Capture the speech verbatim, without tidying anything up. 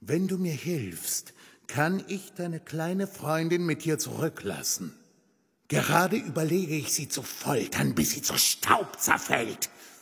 Wenn du mir hilfst, kann ich deine kleine Freundin mit dir zurücklassen. Gerade überlege ich, sie zu foltern, bis sie zu Staub zerfällt.